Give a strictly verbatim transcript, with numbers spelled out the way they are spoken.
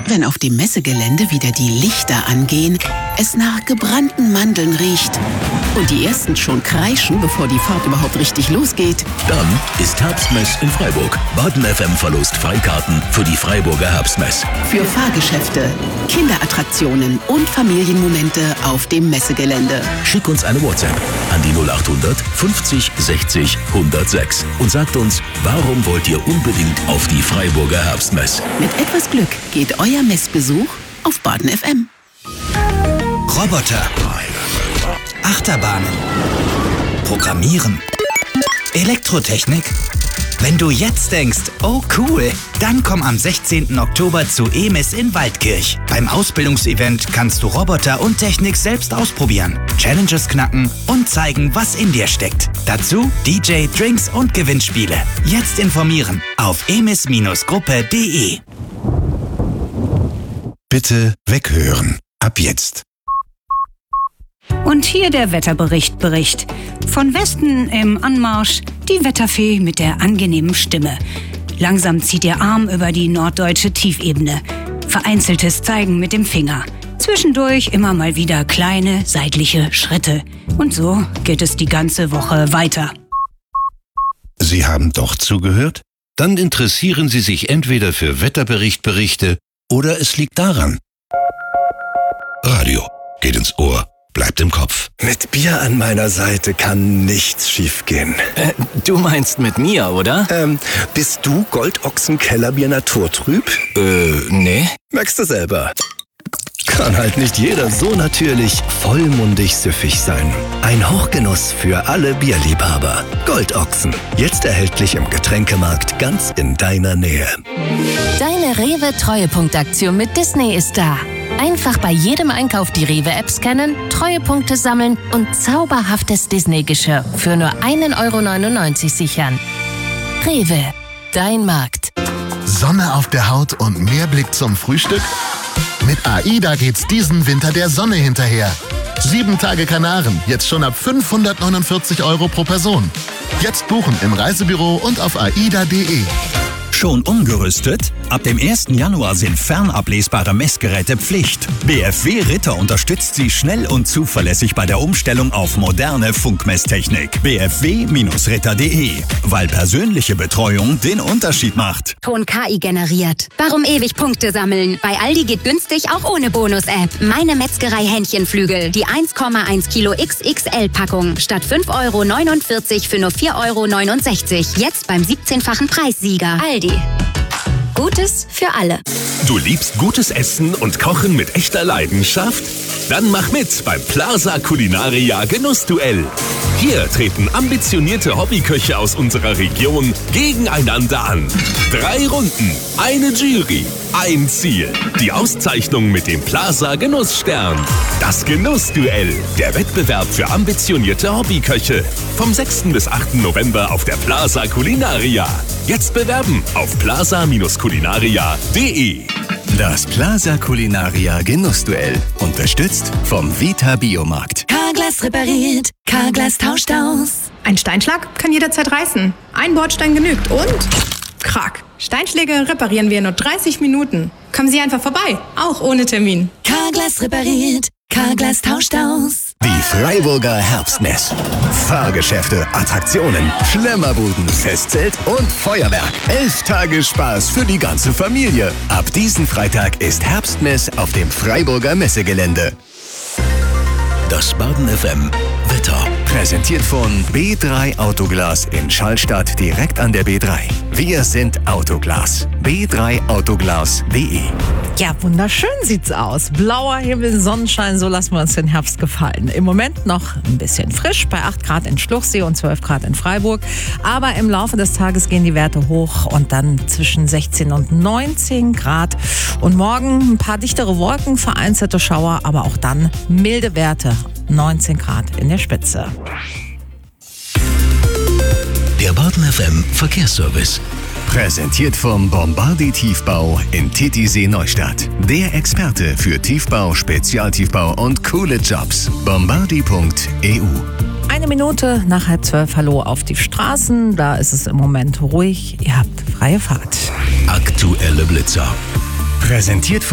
Wenn auf dem Messegelände wieder die Lichter angehen, es nach gebrannten Mandeln riecht und die ersten schon kreischen, bevor die Fahrt überhaupt richtig losgeht. Dann ist Herbstmess in Freiburg. Baden F M verlost Freikarten für die Freiburger Herbstmess. Für Fahrgeschäfte, Kinderattraktionen und Familienmomente auf dem Messegelände. Schick uns eine WhatsApp an die null achthundert fünfzig sechzig hundertsechs und sagt uns, warum wollt ihr unbedingt auf die Freiburger Herbstmess? Mit etwas Glück geht euer Messbesuch auf Baden F M. Roboter, Achterbahnen, Programmieren, Elektrotechnik. Wenn du jetzt denkst, oh cool, dann komm am sechzehnten Oktober zu E M I S in Waldkirch. Beim Ausbildungsevent kannst du Roboter und Technik selbst ausprobieren, Challenges knacken und zeigen, was in dir steckt. Dazu D J, Drinks und Gewinnspiele. Jetzt informieren auf emis Gruppe punkt de. Bitte weghören. Ab jetzt. Und hier der Wetterbericht Bericht. Von Westen im Anmarsch die Wetterfee mit der angenehmen Stimme. Langsam zieht ihr Arm über die norddeutsche Tiefebene. Vereinzeltes Zeigen mit dem Finger. Zwischendurch immer mal wieder kleine seitliche Schritte. Und so geht es die ganze Woche weiter. Sie haben doch zugehört? Dann interessieren Sie sich entweder für Wetterberichtberichte oder es liegt daran. Radio geht ins Ohr, bleibt im Kopf. Mit Bier an meiner Seite kann nichts schiefgehen. Äh, du meinst mit mir, oder? Ähm, bist du Goldochsen-Kellerbier naturtrüb? Äh, nee. Merkst du selber. Kann halt nicht jeder so natürlich vollmundig süffig sein. Ein Hochgenuss für alle Bierliebhaber. Goldochsen. Jetzt erhältlich im Getränkemarkt ganz in deiner Nähe. Deine Rewe-Treuepunktaktion mit Disney ist da. Einfach bei jedem Einkauf die Rewe-App scannen, Treuepunkte sammeln und zauberhaftes Disney-Geschirr für nur ein Euro neunundneunzig sichern. Rewe, dein Markt. Sonne auf der Haut und mehr Blick zum Frühstück? Mit AIDA geht's diesen Winter der Sonne hinterher. Sieben Tage Kanaren, jetzt schon ab fünfhundertneunundvierzig Euro pro Person. Jetzt buchen im Reisebüro und auf aida punkt de. Schon umgerüstet? Ab dem ersten Januar sind fernablesbare Messgeräte Pflicht. B F W Ritter unterstützt Sie schnell und zuverlässig bei der Umstellung auf moderne Funkmesstechnik. b f w Ritter punkt de, weil persönliche Betreuung den Unterschied macht. Ton K I generiert. Warum ewig Punkte sammeln? Bei Aldi geht günstig auch ohne Bonus-App. Meine Metzgerei Hähnchenflügel. Die eins Komma eins Kilo X X L-Packung. Statt fünf Euro neunundvierzig für nur vier Euro neunundsechzig. Jetzt beim siebzehnfachen Preissieger. Aldi. Gutes für alle. Du liebst gutes Essen und Kochen mit echter Leidenschaft? Dann mach mit beim Plaza Culinaria Genussduell. Hier treten ambitionierte Hobbyköche aus unserer Region gegeneinander an. Drei Runden, eine Jury, ein Ziel. Die Auszeichnung mit dem Plaza Genussstern. Das Genussduell, der Wettbewerb für ambitionierte Hobbyköche. Vom sechsten bis achten November auf der Plaza Culinaria. Jetzt bewerben auf plaza culinaria punkt de. Das Plaza Culinaria Genussduell. Unterstützt vom Vita Biomarkt. Carglass repariert, Carglass tauscht aus. Ein Steinschlag kann jederzeit reißen. Ein Bordstein genügt und... Krack. Steinschläge reparieren wir in nur dreißig Minuten. Kommen Sie einfach vorbei, auch ohne Termin. Carglass repariert, Carglass tauscht aus. Die Freiburger Herbstmess. Fahrgeschäfte, Attraktionen, Schlemmerbuden, Festzelt und Feuerwerk. Elf Tage Spaß für die ganze Familie. Ab diesen Freitag ist Herbstmess auf dem Freiburger Messegelände. Das Baden F M Wetter. Präsentiert von B drei Autoglas in Schallstadt direkt an der B drei. Wir sind Autoglas. b drei autoglas punkt de. Ja, wunderschön sieht's aus. Blauer Himmel, Sonnenschein, so lassen wir uns den Herbst gefallen. Im Moment noch ein bisschen frisch, bei acht Grad in Schluchsee und zwölf Grad in Freiburg. Aber im Laufe des Tages gehen die Werte hoch und dann zwischen sechzehn und neunzehn Grad. Und morgen ein paar dichtere Wolken, vereinzelte Schauer, aber auch dann milde Werte. neunzehn Grad in der Spitze. Der Baden F M Verkehrsservice. Präsentiert vom Bombardi Tiefbau in Titisee Neustadt. Der Experte für Tiefbau, Spezialtiefbau und coole Jobs. bombardi punkt e u. Eine Minute nach halb zwölf. Hallo auf die Straßen. Da ist es im Moment ruhig. Ihr habt freie Fahrt. Aktuelle Blitzer. Präsentiert von